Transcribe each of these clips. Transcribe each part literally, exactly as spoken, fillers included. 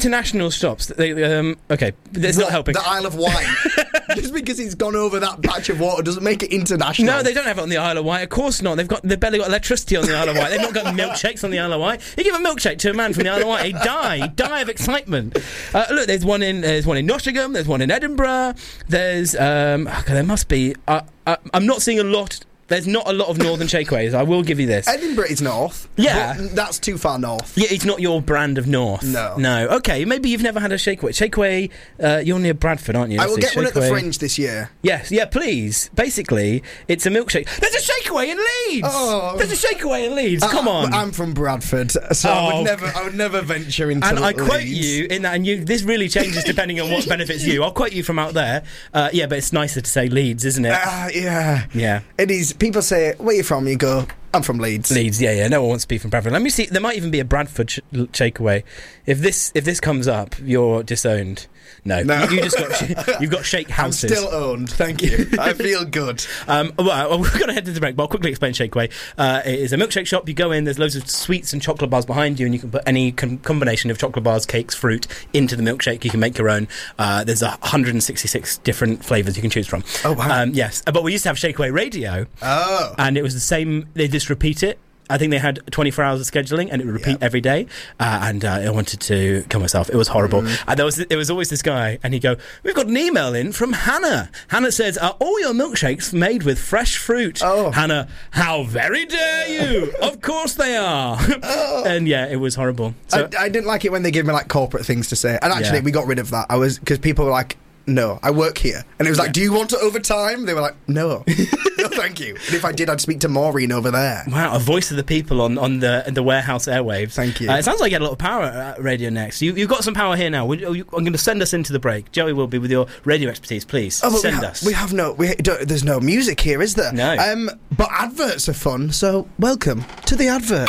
international shops, they, um, okay, that's not helping. The Isle of Wight. Just because it's gone over that patch of water doesn't make it international. No, they don't have it on the Isle of Wight. Of course not. They've got they've barely got electricity on the Isle of Wight. They've not got milkshakes on the Isle of Wight. You give a milkshake to a man from the Isle of Wight, he'd die. He'd die of excitement. Uh, look, there's one in there's one in Nottingham. There's one in Edinburgh. There's um, okay, there must be. Uh, uh, I'm not seeing a lot. There's not a lot of northern shakeaways, I will give you this. Edinburgh is north. Yeah. But that's too far north. Yeah, it's not your brand of north. No. No. Okay, maybe you've never had a shakeaway. Shakeaway, uh, you're near Bradford, aren't you? I will Let's get see, one at the Shakeaway. Fringe this year. Yes, yeah, please. Basically, it's a milkshake. There's a shakeaway in Leeds! Oh. There's a shakeaway in Leeds, Uh, come on. I'm from Bradford, so Oh. I would never I would never venture into And I quote Leeds. you in that, and you, this really changes depending on what benefits you. I'll quote you from out there. Uh, yeah, but it's nicer to say Leeds, isn't it? Uh, yeah. Yeah. It is. People say, where are you from? You go, I'm from Leeds. Leeds, yeah, yeah. No one wants to be from Bradford. Let me see. There might even be a Bradford sh- shakeaway. If this if this comes up, you're disowned. No, No. You, you just got you've got shake I'm houses. still owned, thank you. I feel good. Um, well, we're going to head to the break, but I'll quickly explain Shakeaway. Uh, it is a milkshake shop. You go in, there's loads of sweets and chocolate bars behind you, and you can put any com- combination of chocolate bars, cakes, fruit into the milkshake. You can make your own. Uh, there's one hundred sixty-six different flavours you can choose from. Oh, wow. Um, yes, but we used to have Shakeaway Radio, Oh. and it was the same. They just repeat it. I think they had twenty-four hours of scheduling, and it would repeat Yep. every day. Uh, and uh, I wanted to kill myself. It was horrible. Mm. And there was there was always this guy, and he'd go, "We've got an email in from Hannah. Hannah says, are all your milkshakes made with fresh fruit?" Oh. Hannah, how very dare you? Of course they are. Oh. And yeah, it was horrible. So I, I didn't like it when they gave me like corporate things to say, and actually Yeah. we got rid of that. I was because people were like, "No, I work here," and it was like, Yeah. "Do you want to overtime?" They were like, "No, no, thank you." And if I did, I'd speak to Maureen over there. wow, a voice of the people on, on the the warehouse airwaves. Thank you. Uh, it sounds like you had a lot of power at Radio Next. You, you've got some power here now. Would, you, I'm going to send us into the break. Joey will be with your radio expertise, please. Oh, but send we, ha- us. we have no. We don't, there's no music here, is there? No. Um, but adverts are fun, so welcome to the advert.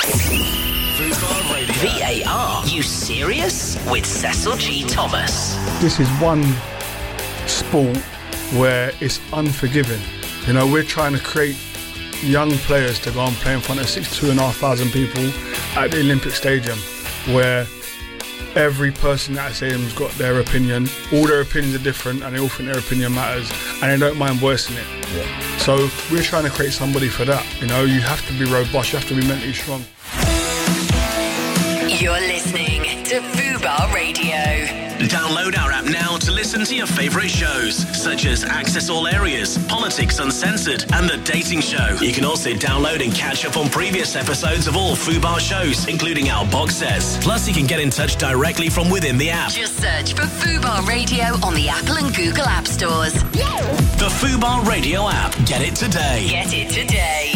V A R. You serious? With Cecil G. Thomas. This is one sport where it's unforgiving. You know, we're trying to create young players to go and play in front of sixty-two and a half thousand people at the Olympic Stadium, where every person at that stadium's got their opinion. All their opinions are different, and they all think their opinion matters, and they don't mind voicing it. Yeah. So we're trying to create somebody for that. You know, you have to be robust, you have to be mentally strong. You're listening to Fubar Radio. Download our app now to listen to your favourite shows, such as Access All Areas, Politics Uncensored, and The Dating Show. You can also download and catch up on previous episodes of all Fubar shows, including our box sets. Plus, you can get in touch directly from within the app. Just search for Fubar Radio on the Apple and Google App Stores. The Fubar Radio app. Get it today. Get it today.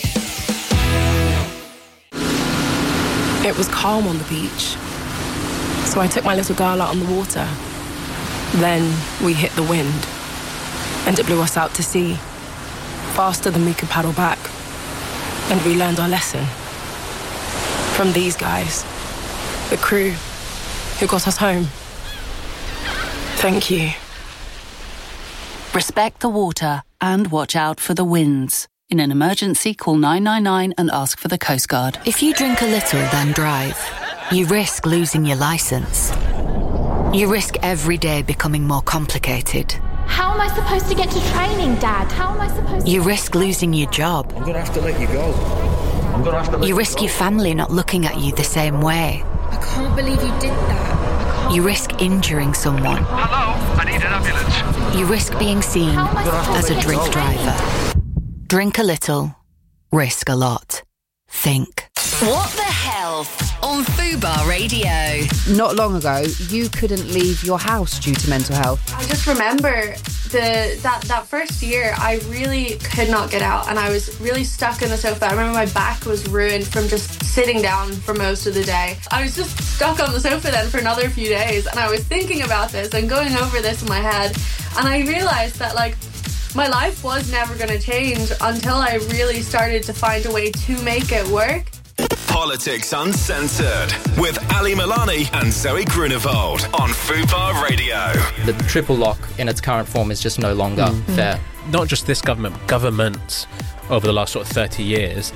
It was calm on the beach, so I took my little girl out on the water. Then we hit the wind, and it blew us out to sea, faster than we could paddle back. And we learned our lesson from these guys, the crew who got us home. Thank you. Respect the water and watch out for the winds. In an emergency, call nine nine nine and ask for the Coast Guard. If you drink a little, then drive, you risk losing your licence. You risk every day becoming more complicated. How am I supposed to get to training, Dad? How am I supposed to... You risk losing your job. I'm going to have to let you go. I'm going to have to let You you risk go. your family not looking at you the same way. I can't believe you did that. You risk injuring someone. Hello, I need an ambulance. You risk being seen How am I supposed as to a get drink to training? driver. Drink a little, risk a lot. Think. What the Health on Fubar Radio. Not long ago, you couldn't leave your house due to mental health. I just remember the that, that first year, I really could not get out, and I was really stuck in the sofa. I remember my back was ruined from just sitting down for most of the day. I was just stuck on the sofa then for another few days, and I was thinking about this and going over this in my head, and I realised that, like, my life was never going to change until I really started to find a way to make it work. Politics Uncensored with Ali Milani and Zoe Grunewald on Fubar Radio. The triple lock in its current form is just no longer Mm. fair. Not just this government, governments over the last sort of thirty years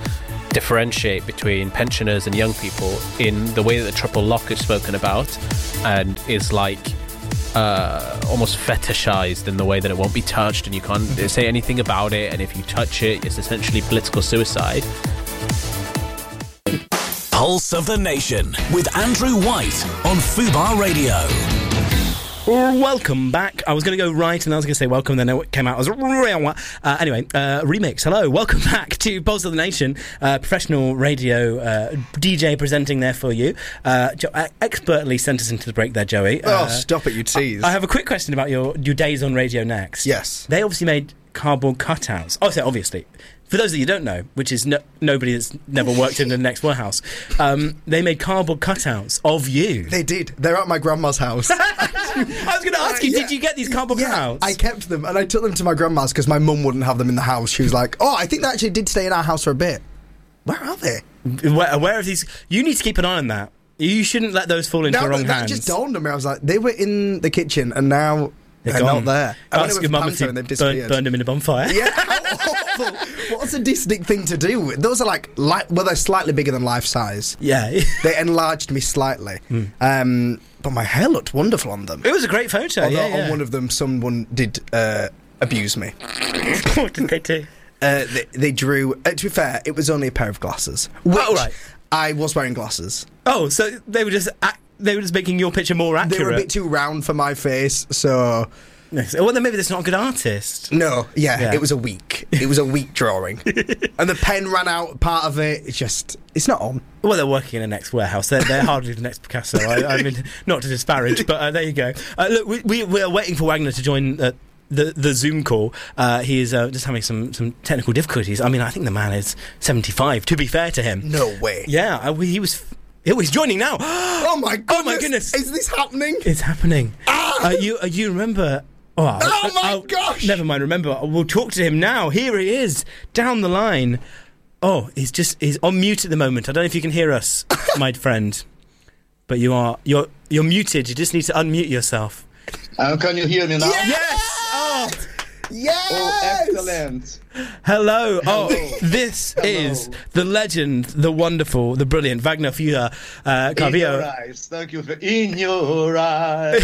differentiate between pensioners and young people in the way that the triple lock is spoken about and is like uh, almost fetishized in the way that it won't be touched and you can't say anything about it, and if you touch it, it's essentially political suicide. Pulse of the Nation with Andrew White on Fubar Radio. Welcome back. I was going to go right and I was going to say welcome, then it came out as uh, anyway, uh, remix. Hello, welcome back to Pulse of the Nation, uh, professional radio uh, D J presenting there for you. Uh, jo- expertly sent us into the break there, Joey. Oh, uh, stop it, you tease. I have a quick question about your, your days on Radio Next. Yes. They obviously made cardboard cutouts. Oh, so obviously. For those of you who don't know, which is no, nobody that's never worked in the Next warehouse, um, they made cardboard cutouts of you. They did. They're at my grandma's house. I was going to ask you, uh, yeah. did you get these cardboard yeah, cutouts? I kept them, and I took them to my grandma's because my mum wouldn't have them in the house. She was like, oh, I think they actually did stay in our house for a bit. Where are they? Where, where are these? You need to keep an eye on that. You shouldn't let those fall into no, the wrong that hands. That just dawned on me. I was like, they were in the kitchen, and now... They're, They're not there. Ask your mum if you burned, burned them in a bonfire. Yeah, how awful. What a sadistic thing to do. Those are like, like, well, they're slightly bigger than life size. Yeah. They enlarged me slightly. Mm. Um, but my hair looked wonderful on them. It was a great photo, Although yeah, yeah. on one of them, someone did uh, abuse me. What did they do? Uh, they, they drew, uh, to be fair, it was only a pair of glasses. Which oh, right. I was wearing glasses. Oh, so they were just... Ac- They were just making your picture more accurate. They were a bit too round for my face, so... Yes. Well, then maybe that's not a good artist. No, yeah, yeah. it was a weak. It was a weak drawing. And the pen ran out, part of it. It's just... It's not on. Well, they're working in the Next warehouse. They're, they're hardly the next Picasso. I, I mean, not to disparage, but uh, there you go. Uh, look, we, we, we're waiting for Wagner to join... Uh, The the Zoom call. Uh, he is uh, just having some, some technical difficulties. I mean, I think the man is seventy-five, to be fair to him. No way. Yeah, I, he was... Oh, he's joining now. Oh my goodness. Oh my goodness. Is this happening? It's happening. Ah! Uh, you uh, you remember... Oh, oh my I'll, gosh. Never mind, remember. We'll talk to him now. Here he is, down the line. Oh, he's just... He's on mute at the moment. I don't know if you can hear us, my friend. But you are... You're, you're muted. You just need to unmute yourself. Uh, can you hear me now? Yes! yes! Oh! Yes! Oh, excellent. Hello. Hello. Oh, this Hello. is the legend, the wonderful, the brilliant Wagner Fuhrer uh, Carvillo. In your eyes. Thank you for in your eyes.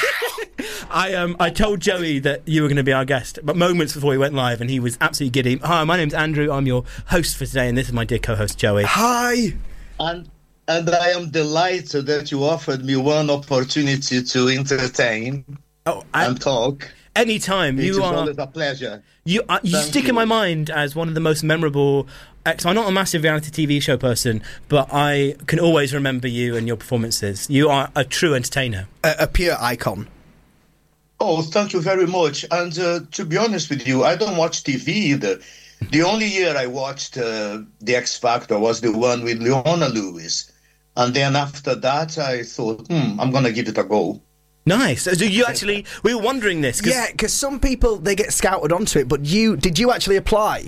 I um I told Joey that you were going to be our guest, but moments before we went live, and he was absolutely giddy. Hi, my name's Andrew. I'm your host for today, and this is my dear co-host Joey. Hi. And and I am delighted that you offered me one opportunity to entertain oh, I, and talk. Anytime. It you is are always a pleasure. You uh, you Thank stick you. in my mind as one of the most memorable. Cause I'm not a massive reality T V show person, but I can always remember you and your performances. You are a true entertainer, a, a pure icon. Oh, thank you very much. And uh, to be honest with you, I don't watch T V either. The only year I watched uh, The X Factor was the one with Leona Lewis. And then after that, I thought, hmm, I'm going to give it a go. Nice. So you actually, we were wondering this. Cause yeah, because some people, they get scouted onto it, but you, did you actually apply?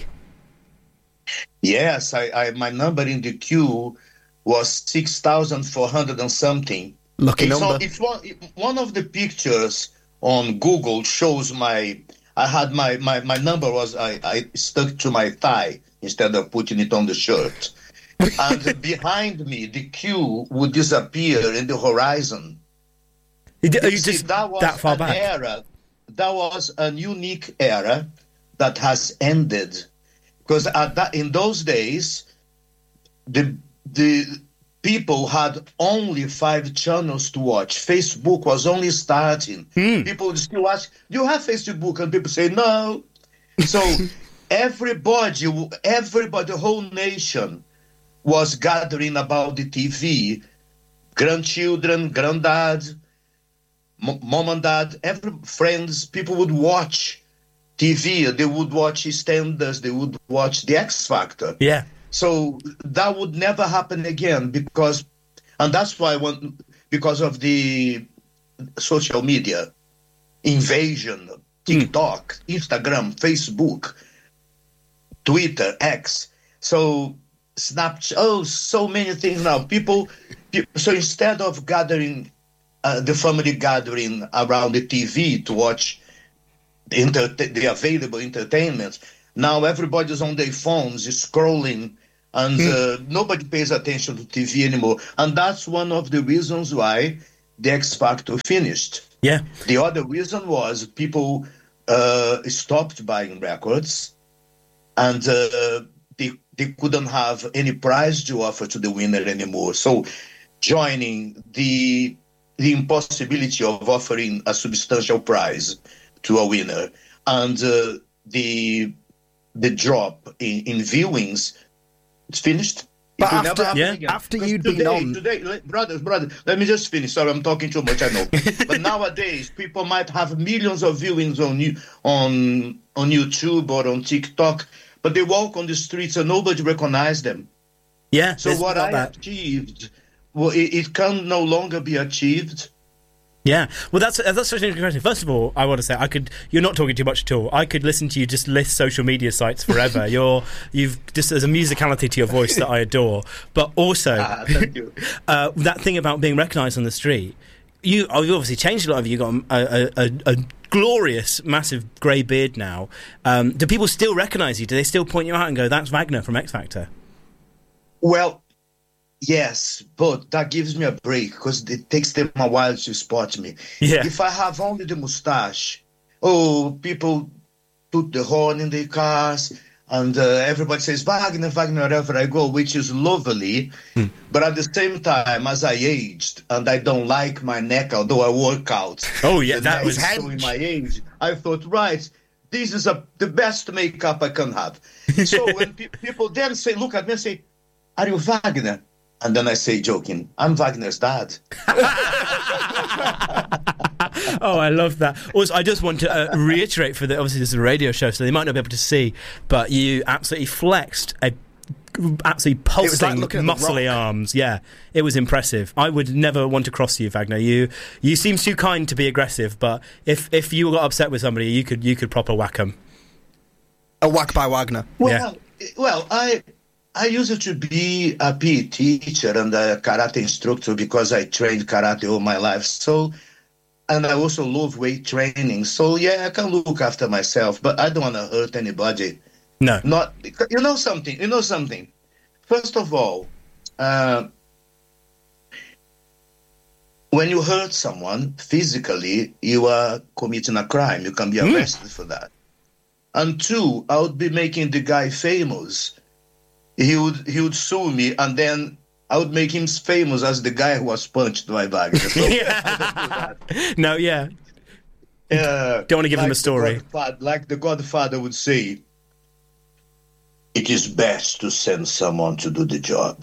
Yes, I, I my number in the queue was six thousand four hundred and something. Lucky it's number. On, it's one, one of the pictures on Google shows my, I had my, my, my number was, I, I stuck to my thigh instead of putting it on the shirt. And behind me, the queue would disappear in the horizon. Are you See, just that was that far an back? Era, that was a unique era that has ended. Because at that, in those days, the the people had only five channels to watch. Facebook was only starting. Mm. People would still ask, "Do you have Facebook?" And people say, "No." So everybody, everybody, the whole nation was gathering about the T V. Grandchildren, granddad, m- mom and dad, every friends, people would watch T V. They would watch EastEnders. They would watch The X Factor. Yeah. So that would never happen again because, and that's why when, because of the social media invasion, TikTok, mm. Instagram, Facebook, Twitter, X. So Snapchat, oh, so many things now. People, people so instead of gathering, uh, the family gathering around the T V to watch the, inter- the available entertainments, now everybody's on their phones, scrolling and uh, nobody pays attention to T V anymore. And that's one of the reasons why the X Factor finished. Yeah. The other reason was people uh, stopped buying records, and uh, they they couldn't have any prize to offer to the winner anymore. So, joining the the impossibility of offering a substantial prize to a winner, and uh, the the drop in, in viewings, it's finished. But It will after, never happen yeah. again. after Because you'd today, been on... Today, let- brothers, brothers, let me just finish. Sorry, I'm talking too much, I know. But nowadays, people might have millions of viewings on you, on on YouTube or on TikTok, but they walk on the streets and nobody recognizes them. Yeah. So there's what not I that. achieved, well, it, it can no longer be achieved. Yeah, well, that's that's such an interesting question. First of all, I want to say I could. You're not talking too much at all. I could listen to you just list social media sites forever. You're you've just there's a musicality to your voice that I adore. But also, Ah, thank you. uh, that thing about being recognised on the street. You oh, you've obviously changed a lot of you. You've got a, a, a, a glorious, massive grey beard now. Um, do people still recognise you? Do they still point you out and go, "That's Wagner from X Factor"? Well, yes, but that gives me a break because it takes them a while to spot me. Yeah. If I have only the mustache, oh, people put the horn in their cars, and uh, everybody says Wagner, Wagner, wherever I go, which is lovely. Hmm. But at the same time, as I aged and I don't like my neck, although I work out. Oh yeah, the that neck was is showing my age. I thought, right, this is a, the best makeup I can have. So when pe- people then say, look at me and say, are you Wagner? And then I say, joking, I'm Wagner's dad. Oh, I love that. Also, I just want to uh, reiterate for the obviously this is a radio show, so they might not be able to see, but you absolutely flexed a absolutely pulsing, looking at The muscly arms. Yeah, it was impressive. I would never want to cross you, Wagner. You you seem too kind to be aggressive, but if if you got upset with somebody, you could you could proper whack them. A whack by Wagner. Well, well, I I used to be a P E teacher and a karate instructor because I trained karate all my life. So, and I also love weight training. So yeah, I can look after myself, but I don't want to hurt anybody. No. Not you know something. You know something. First of all, uh, when you hurt someone physically, you are committing a crime. You can be arrested mm. for that. And two, I would be making the guy famous. He would he would sue me, and then I would make him famous as the guy who was punched by Wagner. So, yeah. No, yeah. Uh, Don't want to give like him a story. The Godfather, like the Godfather would say, it is best to send someone to do the job.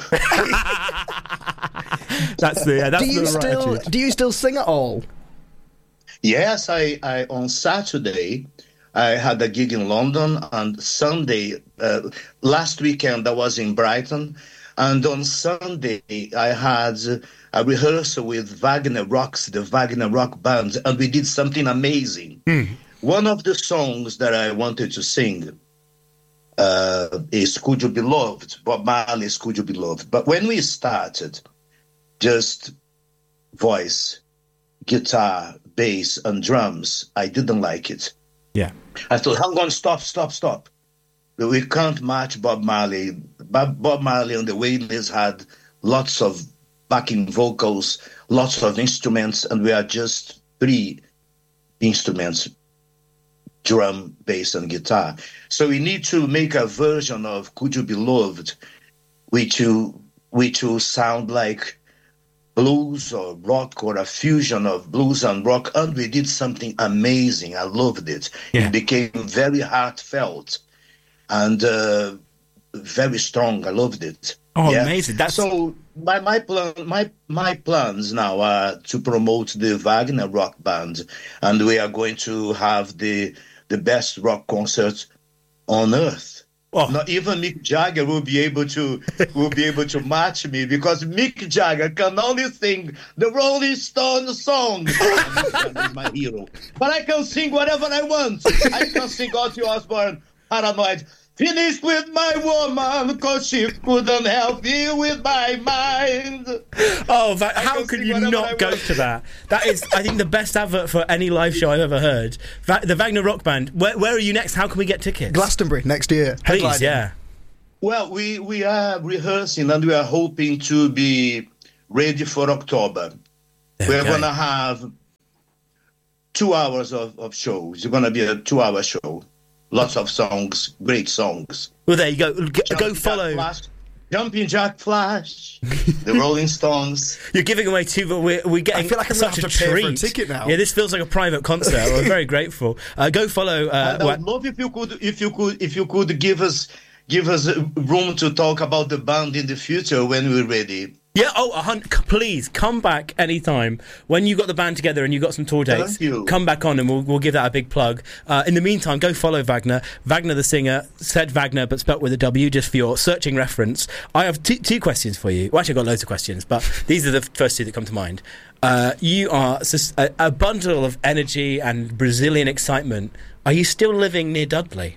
That's the yeah, that's do you the still attitude. do you still sing at all? Yes, I, I on Saturday I had a gig in London, and Sunday uh, last weekend I was in Brighton, and on Sunday I had a rehearsal with Wagner Rocks, the Wagner Rock Band, and we did something amazing. Mm. One of the songs that I wanted to sing uh, is Could You Be Loved, Bob Marley's Could You Be Loved. But when we started, just voice, guitar, bass, and drums, I didn't like it. Yeah. I thought, hang on, stop, stop, stop. We can't match Bob Marley. Bob, Bob Marley on the Wailers had lots of backing vocals, lots of instruments, and we are just three instruments, drum, bass, and guitar. So we need to make a version of Could You Be Loved, which will, which will sound like blues or rock or a fusion of blues and rock, and we did something amazing. I loved it. Yeah. It became very heartfelt and uh, very strong. I loved it. Oh, yeah? amazing! That's so. My my plan my my plans now are to promote the Wagner Rock Band, and we are going to have the the best rock concert on earth. Oh. Not even Mick Jagger will be able to will be able to match me, because Mick Jagger can only sing the Rolling Stones song. He's my hero. But I can sing whatever I want. I can sing Ozzy Osbourne, Paranoid. Finished with my woman, cause she couldn't help me with my mind. Oh, that, how could you not go to that? That is, I think, the best advert for any live show I've ever heard. Va- the Wagner Rock Band. Where, where are you next? How can we get tickets? Glastonbury next year. Please, Headlining. yeah. Well, we, we are rehearsing and we are hoping to be ready for October. Okay. We're going to have two hours of, of shows. It's going to be a two-hour show. Lots of songs, great songs. Well, there you go. Go, go follow. Flash, Jumping Jack Flash, the Rolling Stones. You're giving away two, but we're, we're getting I feel like I'm such gonna a have to pay treat. for a ticket now. Yeah, this feels like a private concert. We're very grateful. Uh, go follow. Uh, I would love if you could, if you could, if you could give us, give us room to talk about the band in the future when we're ready. Yeah, oh, a hun- please come back anytime when you got the band together and you got some tour dates. Thank you. Come back on and we'll we'll give that a big plug. Uh, in the meantime, go follow Wagner. Wagner the singer, said Wagner but spelt with a W, just for your searching reference. I have two, two questions for you. Well, actually, I've got loads of questions, but these are the first two that come to mind. Uh, you are a, a bundle of energy and Brazilian excitement. Are you still living near Dudley?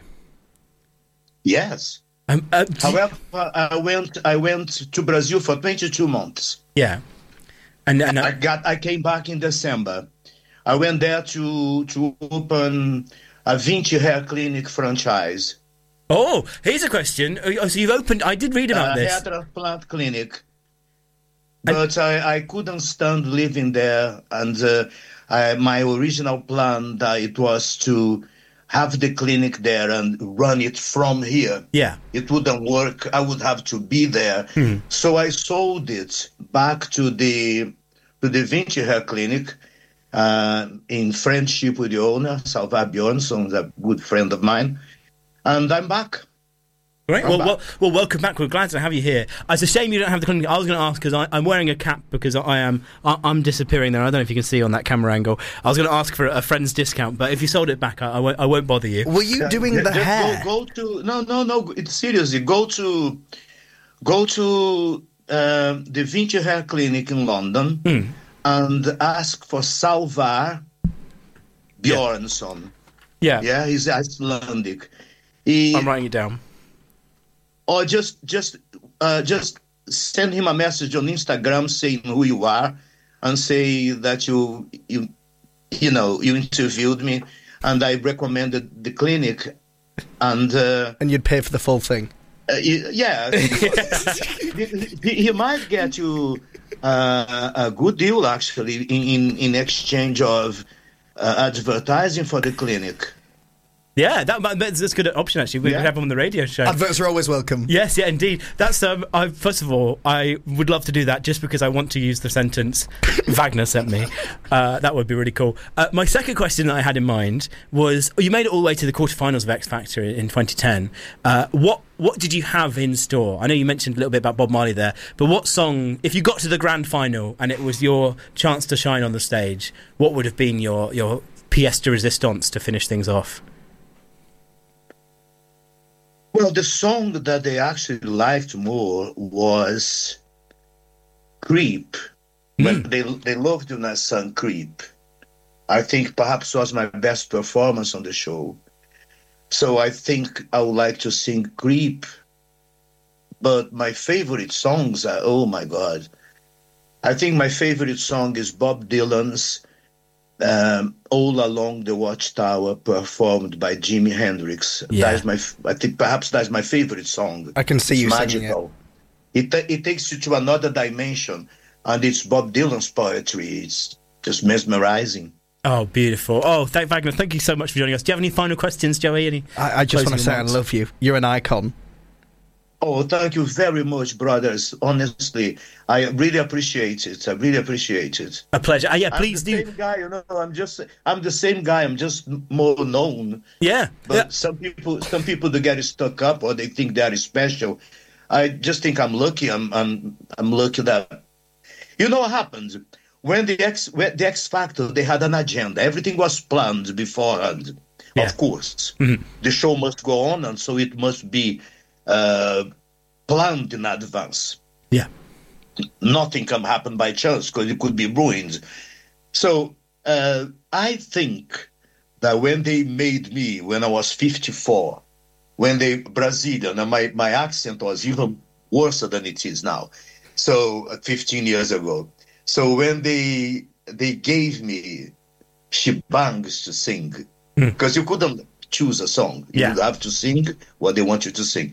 Yes. Um, uh, However, I went I went to Brazil for twenty-two months. Yeah, and, and I got I came back in December. I went there to to open a Vinci Hair Clinic franchise. Oh, here's a question. Oh, so you've opened? I did read about a this. Hair transplant clinic, but I, I couldn't stand living there, and uh, I, my original plan that it was to have the clinic there and run it from here. Yeah. It wouldn't work. I would have to be there. Hmm. So I sold it back to the to the Vinci Hair Clinic uh, in friendship with the owner, Salvar Bjornsson, a good friend of mine. And I'm back. Great. I'm Well, back. well, well, welcome back. We're glad to have you here. It's a shame you don't have the clinic. I was going to ask because I'm wearing a cap because I am I, I'm disappearing there. I don't know if you can see on that camera angle. I was going to ask for a, a friend's discount, but if you sold it back, I, I, won't, I won't bother you. Were you doing the Just hair? Go, go to no, no, no. It's seriously go to go to uh, the Vinci Hair Clinic in London Hmm. and ask for Salvar Bjornsson. Yeah, yeah, he's Icelandic. He, I'm writing it down. Or just just uh, just send him a message on Instagram saying who you are and say that you you you know you interviewed me and I recommended the clinic and uh, and you'd pay for the full thing. Uh, y- yeah, he, he- he might get you uh, a good deal actually in in, in exchange of uh, advertising for the clinic. Yeah, that, might- that's a good option actually. We Yeah. could have him on the radio show. Adverts are always welcome. Yes, yeah, indeed. That's um. I, first of all, I would love to do that just because I want to use the sentence Wagner sent me. Uh, that would be really cool. Uh, my second question that I had in mind was: you made it all the way to the quarterfinals of X Factor in, in twenty ten. Uh, what what did you have in store? I know you mentioned a little bit about Bob Marley there, but what song? If you got to the grand final and it was your chance to shine on the stage, what would have been your your pièce de résistance to finish things off? Well, the song that they actually liked more was Creep. But they they loved when I sang Creep. I think perhaps was my best performance on the show. So I think I would like to sing Creep. But my favorite songs are, oh my God. I think my favorite song is Bob Dylan's um, All Along the Watchtower, performed by Jimi Hendrix. Yeah. That is my, f- I think perhaps that's my favorite song. I can see It's you singing magical. It. It, it takes you to another dimension, and it's Bob Dylan's poetry. It's just mesmerizing. Oh, beautiful. Oh, thank Wagner. Thank you so much for joining us. Do you have any final questions, Joey? Any I, I just want to closing say I remarks? love you. You're an icon. Oh, thank you very much, brothers. Honestly, I really appreciate it. I really appreciate it. A pleasure. Uh, yeah, I'm please the do. Same guy, you know. I'm just, I'm the same guy. I'm just more known. Yeah, But yeah. some people, some people, they get stuck up or they think they are special. I just think I'm lucky. I'm, I'm, I'm lucky that. You know what happened when the X, when the X Factor, they had an agenda. Everything was planned beforehand. Yeah. Of course, Mhm. the show must go on, and so it must be uh, planned in advance. Yeah. Nothing can happen by chance because it could be ruined. So uh, I think that when they made me, when I was fifty-four, when they Brazilian, and my, my accent was even worse than it is now. So uh, fifteen years ago. So when they they gave me Shibangs to sing, because you couldn't choose a song. You Yeah. would have to sing what they want you to sing.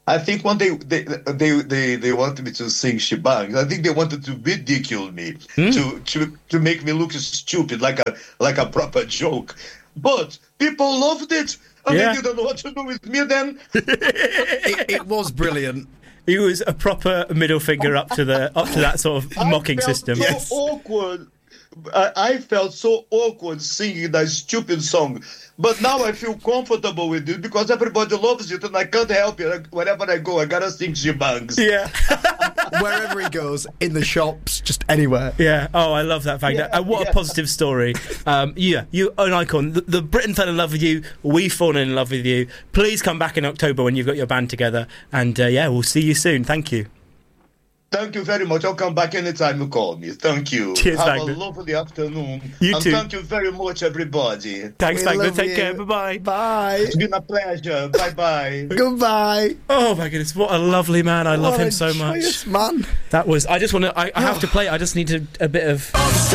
I think one day they they they, they wanted me to sing Shebang. I think they wanted to ridicule me, Hmm? to, to to make me look stupid, like a like a proper joke. But people loved it, and Yeah. they didn't know what to do with me then. it, it was brilliant. He was a proper middle finger up to the up to that sort of mocking I felt system. So awkward. I, I felt so awkward singing that stupid song. But now I feel comfortable with it because everybody loves it and I can't help it. Like, wherever I go, I gotta sing Shebangs. Yeah. Wherever he goes, in the shops, just anywhere. Yeah. Oh, I love that fact. Yeah, and what yeah. a positive story. Um, yeah, you an icon. The, the Britain fell in love with you. We've fallen in love with you. Please come back in October when you've got your band together. And uh, yeah, we'll see you soon. Thank you. Thank you very much. I'll come back anytime you call me. Thank you. Cheers, Have Magnus. a lovely afternoon. You and too. thank you very much, everybody. Thanks, We Magnus. love Take you. care. Bye-bye. Bye. It's been a pleasure. Bye-bye. Goodbye. Oh my goodness, what a lovely man. I love What him a so much. joyous man. That was I just want to I, I have to play it. I just need to, a bit of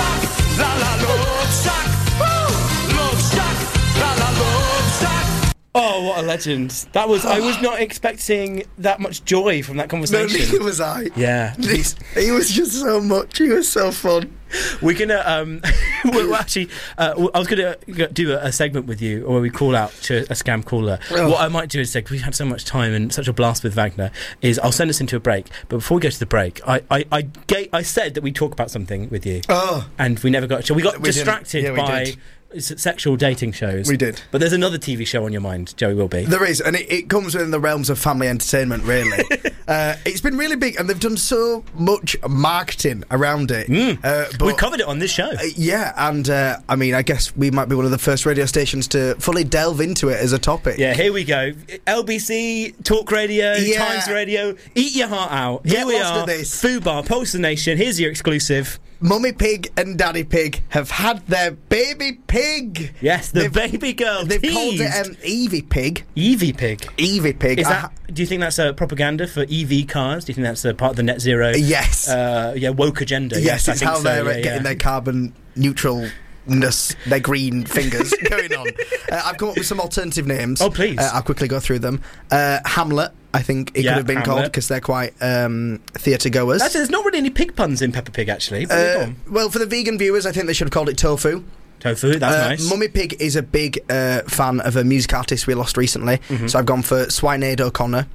Oh, what a legend. That was I was not expecting that much joy from that No, conversation. neither was I. Yeah. He was just so much. He was so fun. We're gonna um we're we're actually uh, I was gonna go- do a, a segment with you where we call out to a scam caller. Oh. What I might do is say, 'cause we've had so much time and such a blast with Wagner, is I'll send us into a break. But before we go to the break, I I I, ga- I said that we'd talk about something with you, Oh. and we never got. So we got We didn't. distracted Yeah, we by did. s- sexual dating shows. We did. But there's another T V show on your mind, Joey Wilby. There is, and it, it comes within the realms of family entertainment, really. uh, it's been really big, and they've done so much marketing around it. Uh, but, we covered it on this show. uh, yeah, and uh, I mean, I guess we might be one of the first radio stations to fully delve into it as a topic. Yeah, here we go. L B C, Talk Radio, Yeah. Times Radio, eat your heart out. Here Get we lost are. at this. Fubar, Pulse of the Nation. Here's your exclusive. Mummy Pig and Daddy Pig have had their baby pig. Yes, the They've- baby girl. They've teased. called it um, Evie Pig. Evie Pig. Evie Pig. Is I that? ha- Do you think that's a propaganda for E V cars? Do you think that's a part of the net zero? Yes. Uh, yeah, woke agenda. Yes, I it's think how so, they're uh, yeah, getting yeah. their carbon neutralness, their green fingers going on. Uh, I've come up with some alternative names. Oh, please. Uh, I'll quickly go through them. Uh, Hamlet, I think it Yeah, could have been called Hamlet. because they're quite um, theatre goers. Actually, there's not really any pig puns in Peppa Pig, actually. But go Uh, on. well, for the vegan viewers, I think they should have called it Tofu. Tofu, that's Uh, nice. Mummy Pig is a big uh, fan of a music artist we lost recently, Mm-hmm. so I've gone for Swineade O'Connor.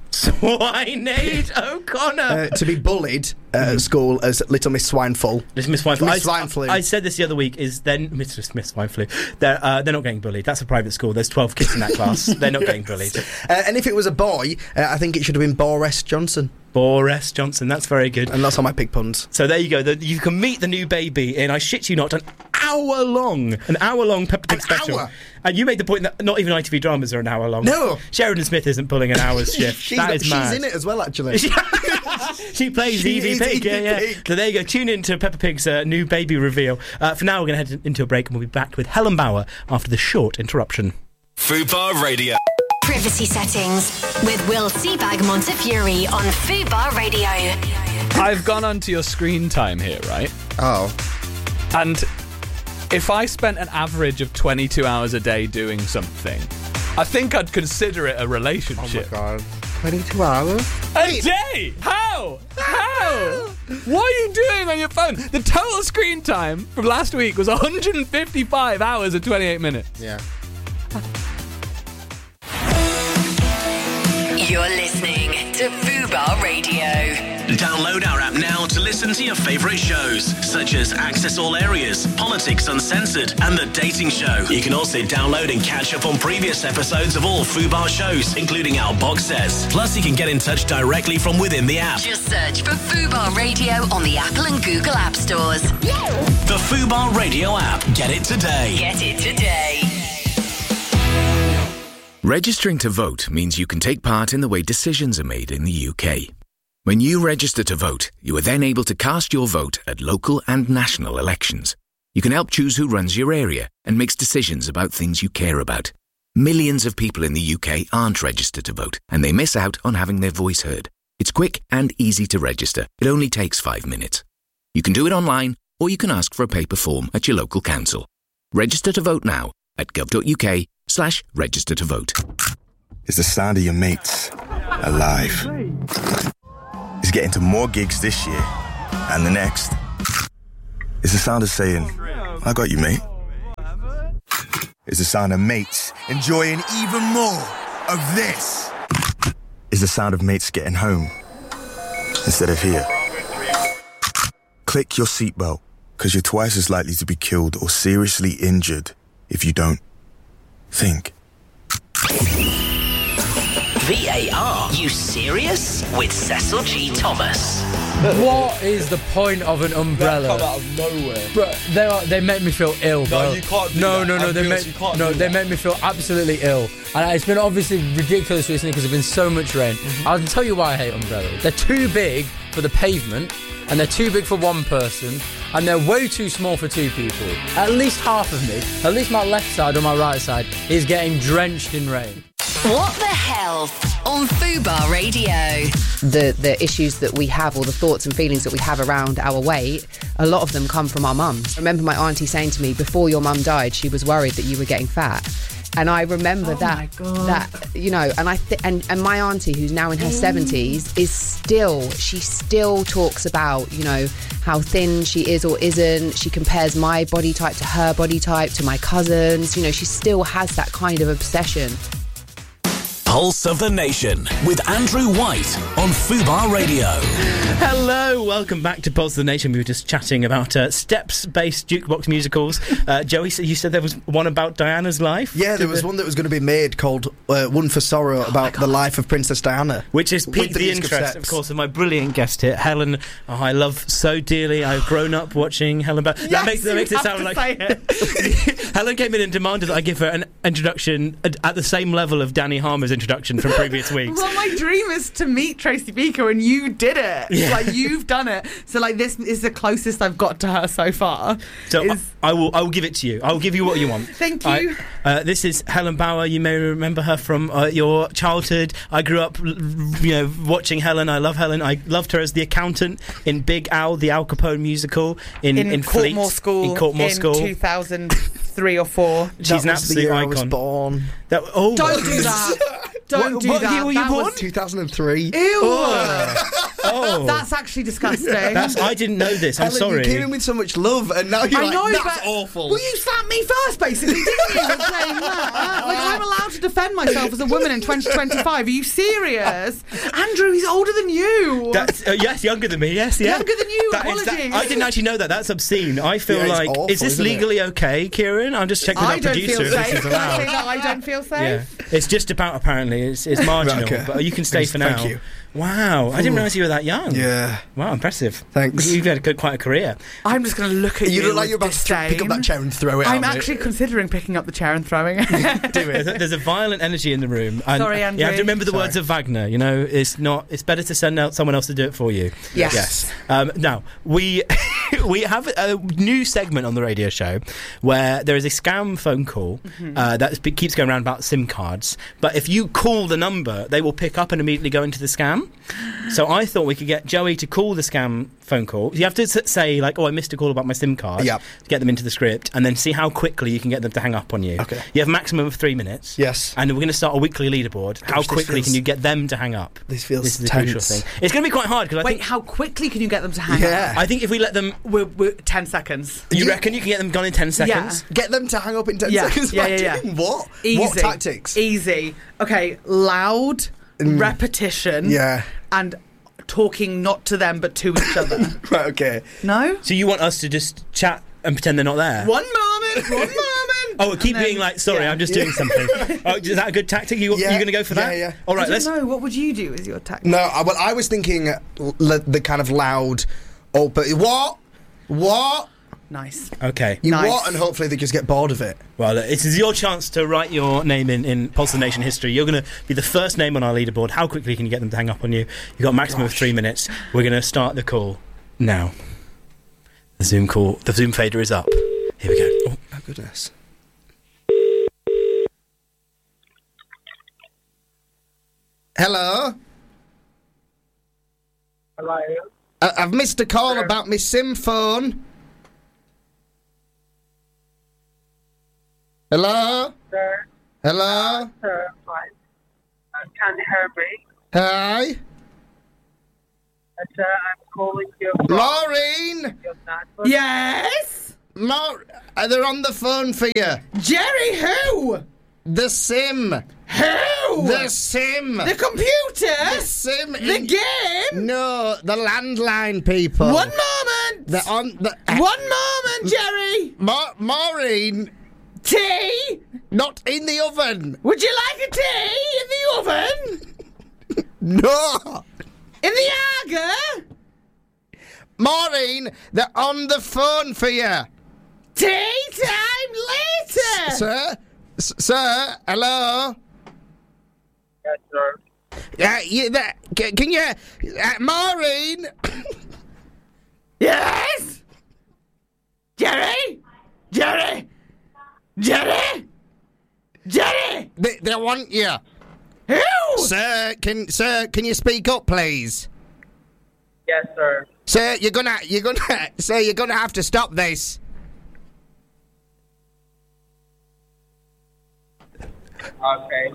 Swineade O'Connor. Uh, to be bullied uh, at school as Little Miss Swineful. This Miss Swineflu. Miss I, Swineflu. I said this the other week. Is then Miss Miss Swineflu? They're uh, they're not getting bullied. That's a private school. There's twelve kids in that class. They're not getting bullied. Uh, and if it was a boy, uh, I think it should have been Boris Johnson. Boris Johnson. That's very good. And that's all my pig puns. So there you go. The, you can meet the new baby in, I shit you not, an hour long, an hour long Peppa Pig An special. hour? And you made the point that not even I T V dramas are an hour long. No. Sheridan Smith isn't pulling an hour's shift. she's that not- is she's mad. in it as well, actually. She plays She Evie is Pig, yeah, Evie yeah. Pig. So there you go. Tune in to Peppa Pig's uh, new baby reveal. Uh, for now, we're going to head into a break, and we'll be back with Helen Bauer after the short interruption. Fubar Radio. Privacy settings with Will Seabag Montefiore on Fubar Radio. I've gone onto your screen time here, right? Oh. And if I spent an average of twenty-two hours a day doing something, I think I'd consider it a relationship. Oh my god. twenty-two hours? A day? How? How? What are you doing on your phone? The total screen time from last week was one hundred fifty-five hours and twenty-eight minutes. Yeah. You're listening to Fubar Radio. Download our app now to listen to your favourite shows, such as Access All Areas, Politics Uncensored, and The Dating Show. You can also download and catch up on previous episodes of all Fubar shows, including our box sets. Plus, you can get in touch directly from within the app. Just search for Fubar Radio on the Apple and Google App Stores. The Fubar Radio app. Get it today. Get it today. Registering to vote means you can take part in the way decisions are made in the U K. When you register to vote, you are then able to cast your vote at local and national elections. You can help choose who runs your area and makes decisions about things you care about. Millions of people in the U K aren't registered to vote, and they miss out on having their voice heard. It's quick and easy to register. It only takes five minutes. You can do it online, or you can ask for a paper form at your local council. Register to vote now at gov.uk slash register to vote. It's the sound of your mates alive. He's getting to more gigs this year and the next. It's the sound of saying, I got you, mate. It's the sound of mates enjoying even more of this. It's the sound of mates getting home instead of here. Click your seatbelt, because you're twice as likely to be killed or seriously injured if you don't. Think. V A R, you serious? With Cecil G. Thomas. What is the point of an umbrella? That come out of nowhere. Bro, they are, they make me feel ill, bro. No, you can't do no, that. No, no, I'm they guilty, make you can't no, do they that. make me feel absolutely ill. And it's been obviously ridiculous recently because there's been so much rain. Mm-hmm. I'll tell you why I hate umbrellas. They're too big for the pavement, and they're too big for one person, and they're way too small for two people. At least half of me, at least my left side or my right side, is getting drenched in rain. What the hell on Fubar Radio? The the issues that we have, or the thoughts and feelings that we have around our weight, a lot of them come from our mums. I remember my auntie saying to me, before your mum died, she was worried that you were getting fat. And I remember Oh that, my God. that you know, and I th- and and my auntie, who's now in her seventies, is still she still talks about, you know, how thin she is or isn't. She compares my body type to her body type, to my cousins. You know, she still has that kind of obsession. Pulse of the Nation with Andrew White on Fubar Radio. Hello, welcome back to Pulse of the Nation. We were just chatting about uh, steps-based jukebox musicals. Uh, Joey, you said there was one about Diana's life? Yeah, there was one that was going to be made called uh, One for Sorrow, about the life of Princess Diana. Which has With piqued the the music of interest, steps. of course, of my brilliant guest here, Helen, oh, I love so dearly. I've grown up watching Helen Ba- Yes, that makes, that you makes it have sound to like... say it. Helen came in and demanded that I give her an introduction at, at the same level of Danny Harmer's introduction from previous weeks. Well, my dream is to meet Tracy Beaker, and you did it. Yeah. Like, you've done it. So, like, this is the closest I've got to her so far. So Is- I, I will. I will give it to you. I will give you what you want. Thank I- you. uh, this is Helen Bauer. You may remember her from uh, your childhood. I grew up, l- you know, watching Helen. I love Helen. I loved her as the accountant in Big Al, the Al Capone musical in in, in Courtmore Fleet, School in Courtmore in School. two thousand three or four. She's an That was the absolute year I icon. was born. That, oh, Don't do that. Don't What- do what that. year were you That born? was- two thousand three. Ew. Oh. That's actually disgusting. That's, I didn't know this. I'm Helen, sorry. you came in with so much love, and now you're I like, know, that's but awful. Well, you slapped me first, basically, didn't you? With saying that. Like, I'm allowed to defend myself as a woman in twenty twenty-five. Are you serious? Andrew, he's older than you. That's, uh, yes, younger than me. Yes, yeah. Younger than you. That is- that- Apologies. I didn't actually know that. That's obscene. I feel Yeah, it's like, awful, is this isn't it? legally okay, Kieran? I'm just checking with I our don't producer feel if this safe. is Can I say allowed. that I don't feel Yeah, safe? it's just about apparently. It's it's marginal, Okay. but you can stay Thanks, for now. thank you. Wow, I didn't Ooh. realise you were that young. Yeah. Wow, impressive. Thanks. You've had a good, quite a career. I'm just going to look at you. You look like with you're about to th- pick up disdain. that chair and throw it I'm at me. actually considering picking up the chair and throwing it. Do it. There's a, there's a violent energy in the room. And Sorry, You have Andrew. to remember the Sorry. words of Wagner. You know, it's not. It's better to send out someone else to do it for you. Yes. Yes. Um, now we we have a new segment on the radio show where there is a scam phone call Mm-hmm. uh, that sp- keeps going around about SIM cards. But if you call the number, they will pick up and immediately go into the scam. So I thought we could get Joey to call the scam phone call. You have to s- say like, "Oh, I missed a call about my SIM card." Yep. To get them into the script, and then see how quickly you can get them to hang up on you. Okay. You have a maximum of three minutes. Yes. And we're going to start a weekly leaderboard. How this quickly feels- can you get them to hang up? This feels This is the tense. crucial thing. It's going to be quite hard because I Wait, think how quickly can you get them to hang Yeah. up? I think if we let them, We're, we're ten seconds. you Yeah. reckon you can get them gone in ten seconds? Get them to hang up in ten Yeah, seconds. yeah, What yeah, do you yeah. mean? What? Easy. What tactics? Easy. Okay, loud, repetition, Yeah. and talking not to them but to each other. Right, okay. No? So you want us to just chat and pretend they're not there? One moment, one moment. Oh, keep And then- being like, sorry, yeah. I'm just doing something. Oh, is that a good tactic? You, Yeah, you going to go for that? yeah, yeah. All right, I don't let's. know. What would you do as your tactic? No, I, well, I was thinking uh, l- the kind of loud, open. What? What? Nice. Okay. You Nice. what? And hopefully they just get bored of it. Well, uh, it is your chance to write your name in, in Pulse of the Nation history. You're going to be the first name on our leaderboard. How quickly can you get them to hang up on you? You've got a maximum of three minutes. We're going to start the call now. The Zoom call, the Zoom fader is up. Here we go. Oh, Oh, goodness. Hello? Hello? I- I've missed a call about my SIM phone. Hello? Sir? Hello? Sir, fine. Uh, can you hear me? Hi. And, uh, I'm calling you from Maureen. Yes. Maur- uh, they're on the phone for you. Jerry, who? The Sim. Who? The Sim. The computer? The Sim. The in- game? No, the landline people. One moment. They're on the. One moment, Jerry. Ma- Maureen. Tea? Not in the oven. Would you like a tea in the oven? No. In the Aga? Maureen, they're on the phone for you. Tea time later. Sir? S- sir? Hello? Yes, sir. Uh, you, that, can, can you... Uh, Maureen? Yes? Jerry? Jerry? Jerry? Jerry? They, they want you. Who? Sir, can sir, can you speak up, please? Yes, sir. Sir, you're gonna, you're gonna, sir, you're gonna have to stop this. Okay.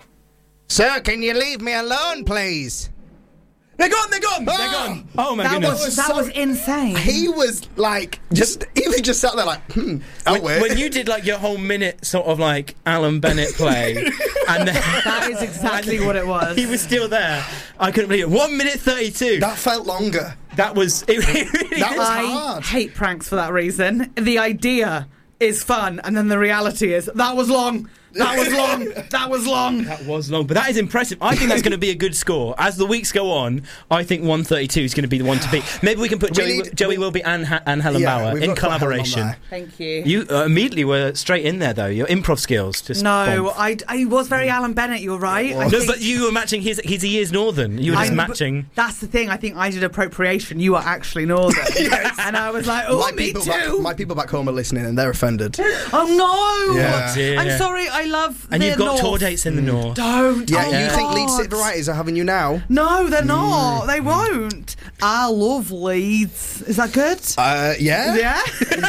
Sir, can you leave me alone, please? They're gone, they're gone, they're gone. Oh my that goodness. Was, that So- was insane. He was like, just, he was just sat there like, hmm, oh when, wait. when you did like your whole minute sort of like Alan Bennett play, and then That is exactly what it was. he was still there. I couldn't believe it. One minute thirty-two. That felt longer. That was. It, it really That was I hard. hate pranks for that reason. The idea is fun, and then the reality is that was long. That was long. That was long. That was long, but that is impressive. I think that's going to be a good score. As the weeks go on, I think one thirty-two is going to be the one to beat. Maybe we can put We Joey, need- Joey we- Wilby and, ha- and Helen Yeah, Bauer we've in got to put Helen on collaboration. there. Thank you. You uh, immediately were straight in there, though. Your improv skills just No, bombed. I, I was very Alan Bennett. You're right. I No, think- but you were matching his. His he is Northern. You were just I- matching. but That's the thing. I think I did appropriation. You are actually Northern, and I was like, oh, my me people too. Back, my people back home are listening and they're offended. Oh no! Yeah. Dear. I'm sorry. I love. And the you've got North. tour dates in the north. Don't. Yeah, oh, you think Leeds God. City writers are having you now? No, they're not. They won't. I love Leeds. Is that good? Uh, yeah. Yeah.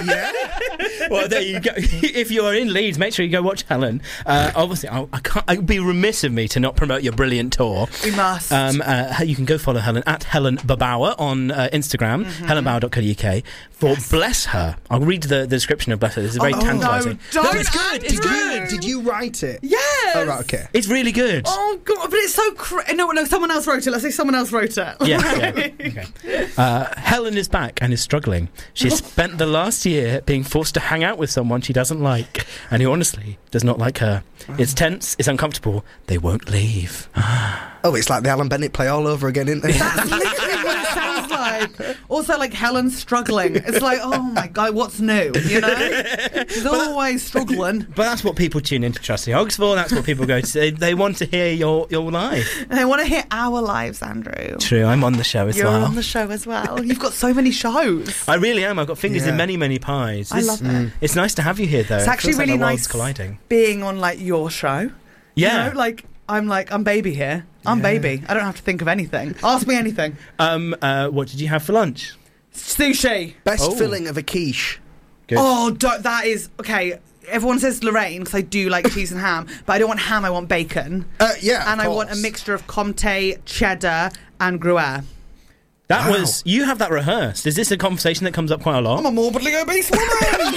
Yeah. Well, there you go. If you are in Leeds, make sure you go watch Helen. Uh, obviously, I, I can't. It would be remiss of me to not promote your brilliant tour. We must. Um, uh, you can go follow Helen at Helen Babauer on uh, Instagram, Mm-hmm. helen bauer dot co dot uk. For Bless Her, I'll read the, the description of Bless Her. This is very Oh, tantalising. no, don't, it's good. It's Did good. you, did you write it? Yes. Oh, right, okay. It's really good. Oh god, but it's so cra- no, no. Someone else wrote it. Let's say someone else wrote it. Yeah, yeah. Okay. Uh, Helen is back and is struggling. She's spent the last year being forced to hang out with someone she doesn't like and who honestly does not like her. It's tense, it's uncomfortable, they won't leave. Oh, it's like the Alan Bennett play all over again, isn't it? That's literally what it sounds like. Also, like Helen's struggling. It's like, oh my god, what's new? You know, she's always struggling. But that's what people tune into Trusty Hogs for. That's what people go to. They, they want to hear your, your life. And they want to hear our lives, Andrew. True, I'm on the show as You're well. on the show as well. You've got so many shows. I really am. I've got fingers Yeah. in many, many pies. I It's- love it. It's nice to have you here, though. It's It actually feels like really our worlds nice colliding. being on like your show. Yeah. You know, like I'm like I'm baby here. I'm Yeah. baby. I don't have to think of anything. Ask me anything. Um, uh, what did you have for lunch? Sushi. Best Oh. filling of a quiche. Good. Oh, don't, that is okay. Everyone says Lorraine because I do like cheese and ham, but I don't want ham. I want bacon, Uh, yeah, and of I want a course. mixture of Comté, cheddar, and Gruyere. That Wow. was. You have that rehearsed. Is this a conversation that comes up quite a lot? I'm a morbidly obese woman.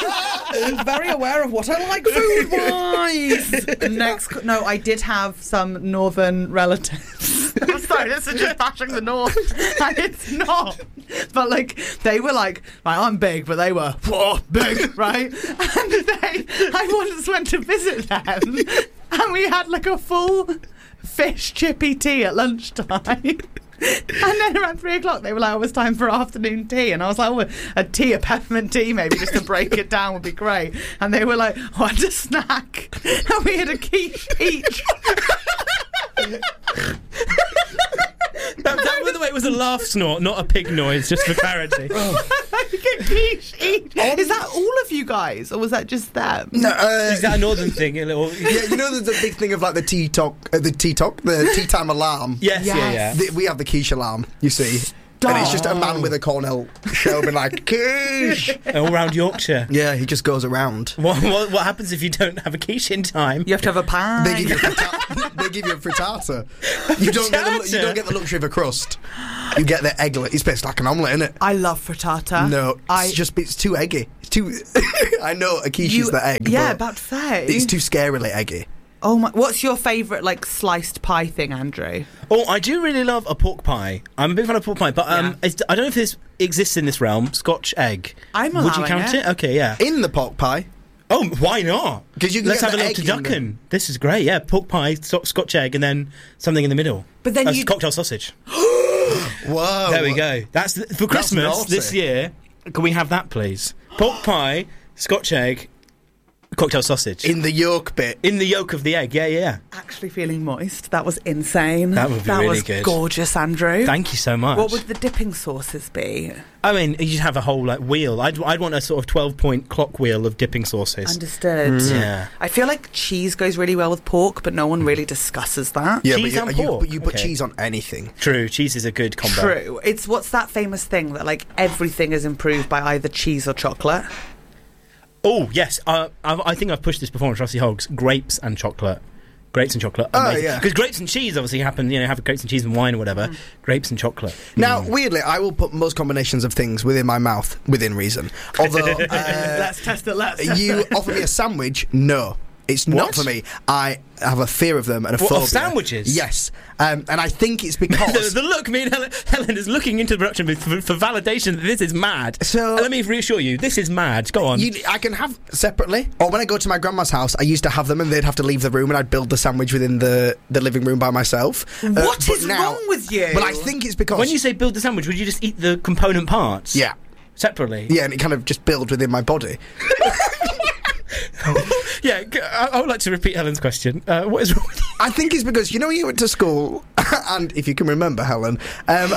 Very aware of what I like food-wise. Next, no, I did have some northern relatives. I'm sorry, this is just bashing the north, and it's not. But like, they were like, like I'm big, but they were whoa, big, right? And they, I once went to visit them, and we had like a full fish chippy tea at lunchtime. And then around three o'clock, they were like, oh, it's time for afternoon tea. And I was like, oh, a tea, a peppermint tea, maybe, just to break it down would be great. And they were like, oh, and a snack. And we had a quiche each. That, that, by the way, it was a laugh snort, not a pig noise, just for clarity. Like a quiche each. Is that all of you guys, or was that just them? No, uh, Is that a northern thing? A little. yeah, you know, there's a big thing of like the tea talk, uh, the tea talk, the tea time alarm. Yes, yeah, Yes. yeah. The, we have the quiche alarm. You see. And it's just a man with a Cornell show being like, quiche! All around Yorkshire. Yeah, he just goes around. What, what, what happens if you don't have a quiche in time? You have to have a pie. They give you a frittata. they give you a frittata. You don't, get the, you don't get the luxury of a crust. You get the egg. It's basically like an omelette, isn't it? I love frittata. No, it's I, just it's too eggy. It's too. I know a quiche you, is the egg. Yeah, but about to say. It's too scarily eggy. Oh my! What's your favourite like sliced pie thing, Andrew? Oh, I do really love a pork pie. I'm a big fan of pork pie, but um, Yeah. it's, I don't know if this exists in this realm. Scotch egg. I'm Would you allowing count it. it? Okay, yeah. In the pork pie. Oh, why not? Because you can Let's get have the a egg little in turducken. This is great. Yeah, pork pie, so- Scotch egg, and then something in the middle. But then Uh, you- cocktail sausage. Whoa! There we go. That's the, for Christmas naughty. this year. Can we have that, please? Pork pie, Scotch egg, cocktail sausage In the yolk bit. in the yolk of the egg. Yeah, yeah. Actually feeling moist. That was insane. That would be that really was good. Gorgeous, Andrew. Thank you so much. What would the dipping sauces be? I mean, you'd have a whole like wheel. I'd I'd want a sort of twelve point clock wheel of dipping sauces. Understood. Mm. Yeah. I feel like cheese goes really well with pork, but no one really discusses that. Yeah, Cheese but and you, you, pork. but you put Okay. cheese on anything. True, cheese is a good combo. True. It's what's that famous thing that like everything is improved by either cheese or chocolate? Oh yes, uh, I, I think I've pushed this before on Trusty Hogs. Grapes and chocolate. Grapes and chocolate. Oh, yeah. Because grapes and cheese obviously happen. You know, have grapes and cheese and wine or whatever. Grapes and chocolate. Now, weirdly, I will put most combinations of things within my mouth within reason. Although, uh, Let's test it. Let's test you it. offer me a sandwich, no. It's not What? for me. I have a fear of them and a What, of phobia. sandwiches? Yes. Um, and I think it's because... the, the look, me and Helen, Helen is looking into the production booth for, for validation that this is mad. So- let me reassure you, this is mad. Go on. You, I can have separately, or when I go to my grandma's house, I used to have them, and they'd have to leave the room, and I'd build the sandwich within the, the living room by myself. What but is now- wrong with you? But I think it's because When you say build the sandwich, would you just eat the component parts? yeah, Separately? yeah, and it kind of just built within my body. Yeah, g- I, I would like to repeat Helen's question. Uh, what is wrong with you? I think it's because you know when you went to school, and if you can remember, Helen. Um,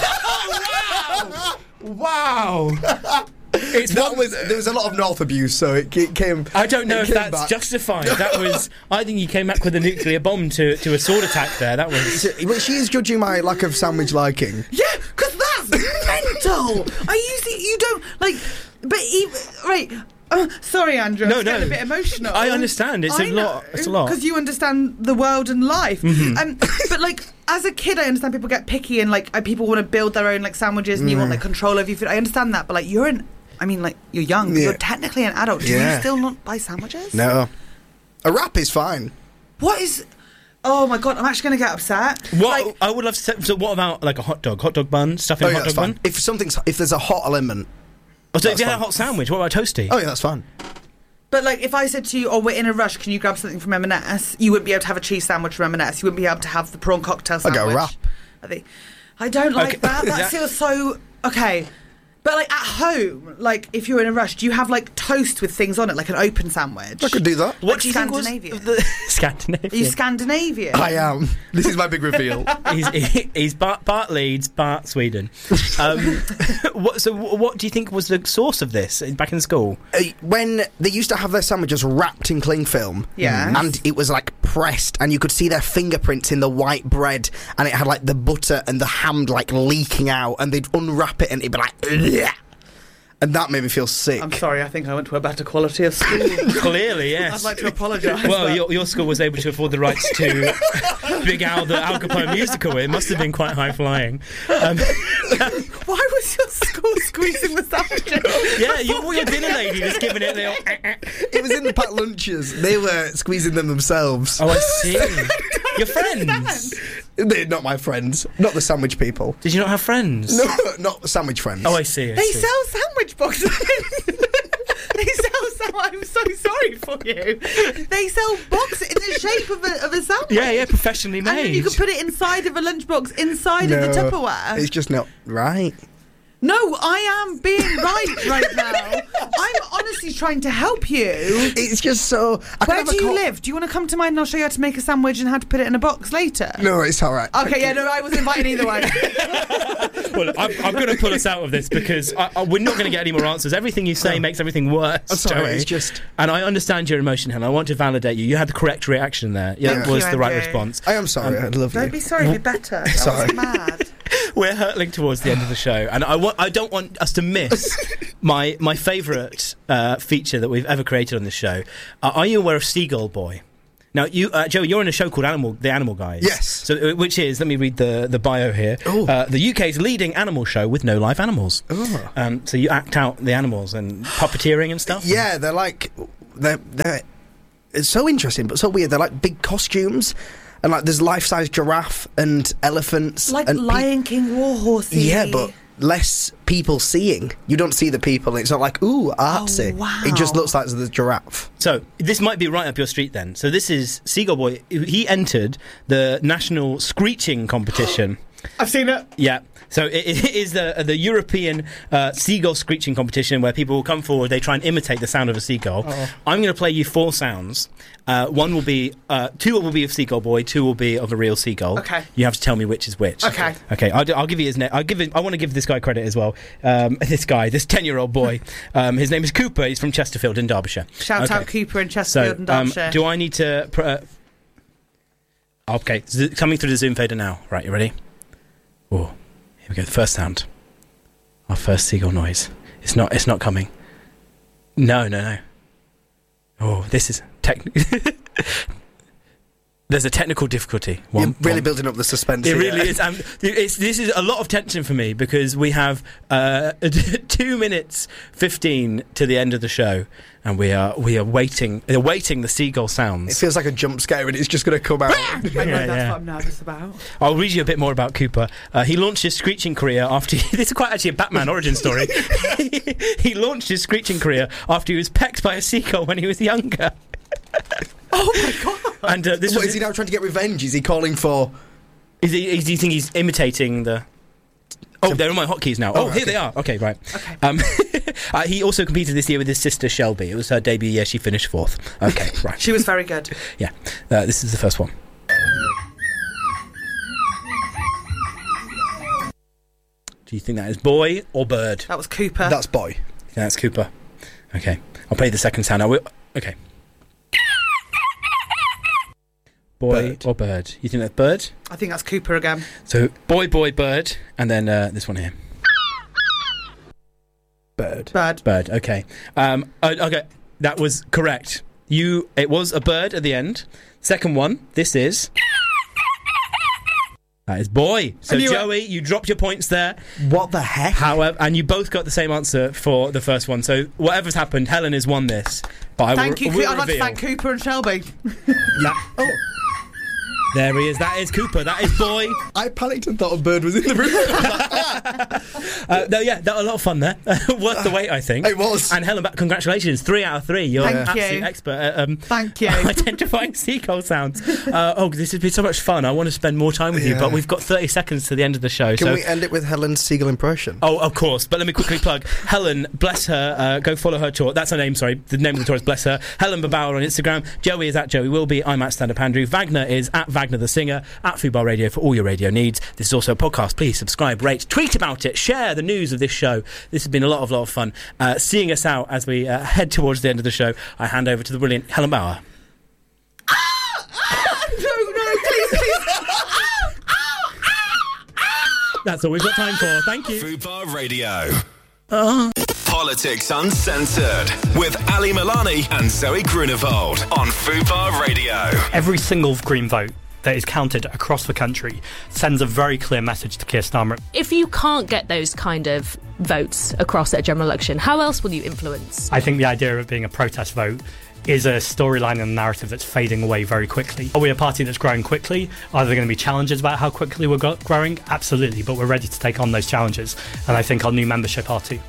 Wow. It's that one- was there was a lot of North abuse, so it, it came. I don't know it if came that's back. justified. That was. I think you came back with a nuclear bomb to, to a sword attack there. That was. So- But she is judging my lack of sandwich liking. Yeah, because that's mental. I usually you don't like, but even right. Uh, sorry, Andrew. No, I'm getting no. a bit emotional. I understand. It's a I know, lot. It's a lot. because you understand the world and life. Mhm. Um, but like as a kid, I understand people get picky and like uh, people want to build their own like sandwiches and you want like control over your food. I understand that, but like you're an. I mean, like you're young. But Yeah. You're technically an adult. Do Yeah. you still not buy sandwiches? No, a wrap is fine. What is? Oh my god! I'm actually going to get upset. What Like, I would love to. Say, so, what about like a hot dog? Hot dog bun, stuffing Oh a yeah, hot that's dog fine. bun. If something's if there's a hot element. Oh, so if that's you had a fine. hot sandwich, what about a toasty? Oh yeah, that's fine. But like, if I said to you, "Oh, we're in a rush. Can you grab something from M and S?" You wouldn't be able to have a cheese sandwich from M and S. You wouldn't be able to have the prawn cocktail I sandwich. get a wrap. I think I don't like Okay. that. That That- feels so okay. But like at home, like if you're in a rush, do you have like toast with things on it, like an open sandwich? I could do that. What Like do you think was Scandinavian? the Are you Scandinavian? Scandinavian? I am. This is my big reveal. he's he, he's Bart, Bart Leeds, Bart Sweden. Um, what, so, wh- what do you think was the source of this back in school? Uh, when they used to have their sandwiches wrapped in cling film, Yes. and it was like pressed, and you could see their fingerprints in the white bread, and it had like the butter and the ham like leaking out, and they'd unwrap it, and it'd be like, "Ugh." And that made me feel sick. I'm sorry. I think I went to a better quality of school. Clearly, yes. I'd like to apologise. Well, but- your, your school was able to afford the rights to Big Al, the Al Capone musical. It must have been quite high flying. Um, Why was your school squeezing the sandwiches? yeah, your, your dinner lady was giving it the. It was in the packed lunches. They were squeezing them themselves. Oh, I see. Your friends. They're not my friends. Not the sandwich people. Did you not have friends? No, not sandwich friends. Oh, I see. I They see. sell sandwich boxes. They sell. Sam- I'm so sorry for you. They sell boxes in the shape of a, of a sandwich. Yeah, yeah, professionally And then made. you can put it inside of a lunchbox, inside of the No, Tupperware. It's just not right. No, I am being right right now. I'm honestly trying to help you. It's just so. I Where can have do a you co- live? Do you want to come to mine and I'll show you how to make a sandwich and how to put it in a box later? No, it's all right. Okay, yeah, no, I wasn't invited either way. Well, I'm, I'm going to pull us out of this because I, I, we're not going to get any more answers. Everything you say No. makes everything worse. I'm sorry, Joey. it's just- And I understand your emotion, Helen. I want to validate you. You had the correct reaction there. Yeah, Thank that was you, the right Andrew. response. I am sorry. I love Don't you. be sorry, be better. That Sorry. was mad. We're hurtling towards the end of the show, and I want—I don't want us to miss my my favourite uh, feature that we've ever created on this show. Uh, are you aware of Seagull Boy? Now, you, uh, Joey, you're in a show called Animal, The Animal Guys. Yes. So, uh, which is, let me read the, the bio here. Uh, the U K's leading animal show with no live animals. Oh. Um, so you act out the animals and puppeteering and stuff. Yeah, they're like they're they're. It's so interesting, but so weird. They're like big costumes. And like, there's life-size giraffe and elephants, like and Lion pe- King war horsey. Yeah, but less people seeing. You don't see the people. It's not like ooh artsy. Oh, wow. It just looks like the giraffe. So this might be right up your street then. So this is Seagull Boy. He entered the national screeching competition. I've seen it. Yeah. So it, it is the the European uh, seagull screeching competition where people will come forward. They try and imitate the sound of a seagull. Oh. I'm going to play you four sounds. Uh, one will be uh, two will be of Seagull Boy. Two will be of a real seagull. Okay. You have to tell me which is which. Okay. Okay. I'll, do, I'll give you his name. I'll give. It, I want to give this guy credit as well. Um, this guy, this ten-year-old boy. Um, his name is Cooper. He's from Chesterfield in Derbyshire. Shout okay. out Cooper in Chesterfield so, in Derbyshire. Um, do I need to? Pr- uh, okay. Z- coming through the Zoom fader now. Right. You ready? Oh. Here we go. The first sound. Our first seagull noise. It's not. It's not coming. No, no, no. Oh, this is tech. There's a technical difficulty. One, You're really one. building up the suspense. It here. really is. Um, it's, this is a lot of tension for me because we have uh, two minutes fifteen to the end of the show, and we are we are waiting, awaiting the seagull sounds. It feels like a jump scare, and it's just going to come out. I know, Yeah, that's yeah. what I'm nervous about. I'll read you a bit more about Cooper. Uh, he launched his screeching career after... He, this is quite actually a Batman origin story. he, he launched his screeching career after he was pecked by a seagull when he was younger. Oh my god! And uh, this what, was is he now trying to get revenge? Is he calling for... Is he, is, do you think he's imitating the... Oh, they're on my hotkeys now. Oh, Oh, here okay. they are. Okay, right. Okay. Um, uh, he also competed this year with his sister Shelby. It was her debut year. She finished fourth. Okay, right. She was very good. Yeah. Uh, this is the first one. Do you think that is boy or bird? That was Cooper. That's boy. Yeah, that's Cooper. Okay. I'll play the second sound. I will. Okay. Boy Bird. or bird? You think that's bird? I think that's Cooper again. So boy, boy, bird, and then uh, this one here. Bird. Bird. Bird. Okay. Um. uh, okay. That was correct. You. It was a bird at the end. Second one. This is. That is boy. So I knew it. Joey, you dropped your points there. What the heck? However, and you both got the same answer for the first one. So whatever's happened, Helen has won this. But I Thank will, you. will I'd like to reveal thank Cooper and Shelby. that- oh. There he is. That is Cooper. That is boy. I panicked and thought a bird was in the room. Uh, no, yeah, that was a lot of fun there. Worth the wait, I think. It was. And Helen, congratulations, three out of three. You're Thank an absolute you. expert at um, Thank you. identifying seagull sounds. Uh, oh, this has been so much fun. I want to spend more time with you, Yeah. but we've got thirty seconds to the end of the show. Can so. we end it with Helen's seagull impression? Oh, of course. But let me quickly plug Helen. Bless her. Uh, go follow her tour. That's her name. Sorry, the name of the tour is Bless Her. Helen Babauer on Instagram. Joey is at Joey Wilby. I'm at Stand Up Andrew. Wagner is at Wagner the Singer. At Fubar Radio for all your radio needs. This is also a podcast. Please subscribe, rate, tweet about it, share the news of this show. This has been a lot of lot of fun. Uh, seeing us out as we uh, head towards the end of the show. I hand over to the brilliant Helen Bauer. No, no, please, please. That's all we've got time for. Thank you. Fubar Radio. Uh. Politics Uncensored with Ali Milani and Zoe Grunewald on Fubar Radio. Every single Green vote that is counted across the country sends a very clear message to Keir Starmer. If you can't get those kind of votes across at a general election, how else will you influence? I think the idea of it being a protest vote is a storyline and a narrative that's fading away very quickly. Are we a party that's growing quickly? Are there going to be challenges about how quickly we're go- growing? Absolutely, but we're ready to take on those challenges, and I think our new membership are too.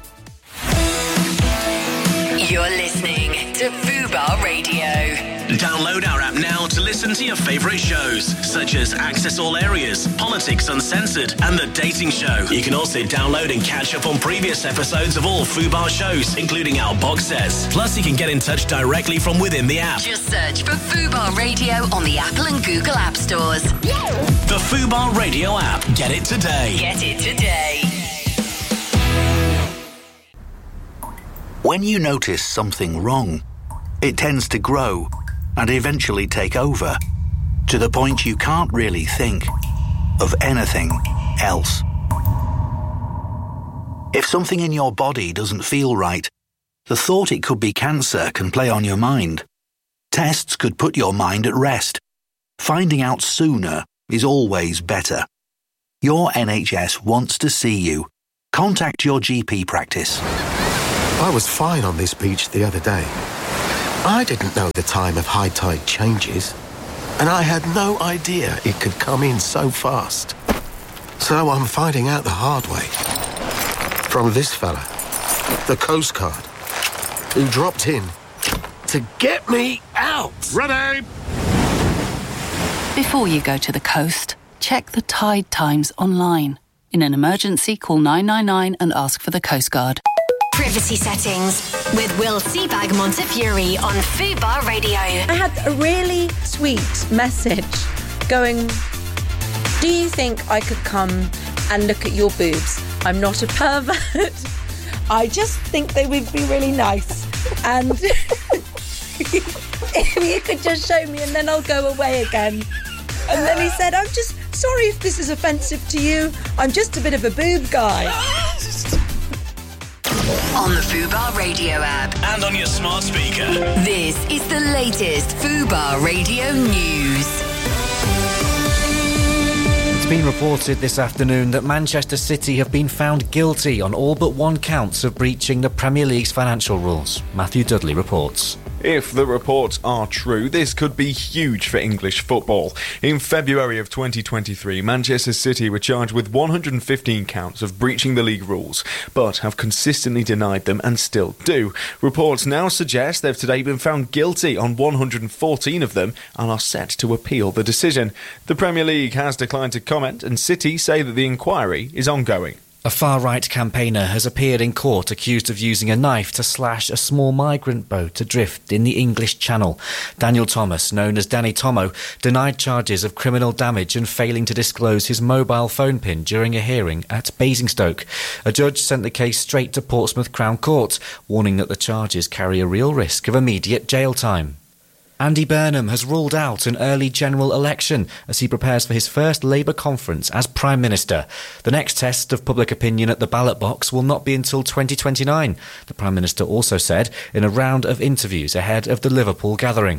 You're listening to Fubar Radio. Download our app now to listen to your favourite shows, such as Access All Areas, Politics Uncensored, and The Dating Show. You can also download and catch up on previous episodes of all Fubar shows, including our box sets. Plus, you can get in touch directly from within the app. Just search for Fubar Radio on the Apple and Google App Stores. The Fubar Radio app. Get it today. Get it today. When you notice something wrong, it tends to grow and eventually take over, to the point you can't really think of anything else. If something in your body doesn't feel right, the thought it could be cancer can play on your mind. Tests could put your mind at rest. Finding out sooner is always better. Your N H S wants to see you. Contact your G P practice. I was fine on this beach the other day. I didn't know the time of high tide changes, and I had no idea it could come in so fast. So I'm finding out the hard way. From this fella, the Coast Guard, who dropped in to get me out. Ready! Before you go to the coast, check the tide times online. In an emergency, call nine nine nine and ask for the Coast Guard. Privacy settings with Will Seabag Montefiore on Fubar Radio. I had a really sweet message going, do you think I could come and look at your boobs? I'm not a pervert. I just think they would be really nice. And if you could just show me and then I'll go away again. And then he said, I'm just sorry if this is offensive to you. I'm just a bit of a boob guy. On the Fubar Radio app. And on your smart speaker. This is the latest Fubar Radio news. It's been reported this afternoon that Manchester City have been found guilty on all but one count of breaching the Premier League's financial rules. Matthew Dudley reports. If the reports are true, this could be huge for English football. In February of twenty twenty-three, Manchester City were charged with one hundred fifteen counts of breaching the league rules, but have consistently denied them and still do. Reports now suggest they've today been found guilty on one hundred fourteen of them and are set to appeal the decision. The Premier League has declined to comment, and City say that the inquiry is ongoing. A far-right campaigner has appeared in court accused of using a knife to slash a small migrant boat adrift in the English Channel. Daniel Thomas, known as Danny Tomo, denied charges of criminal damage and failing to disclose his mobile phone pin during a hearing at Basingstoke. A judge sent the case straight to Portsmouth Crown Court, warning that the charges carry a real risk of immediate jail time. Andy Burnham has ruled out an early general election as he prepares for his first Labour conference as Prime Minister. The next test of public opinion at the ballot box will not be until twenty twenty-nine, the Prime Minister also said in a round of interviews ahead of the Liverpool gathering.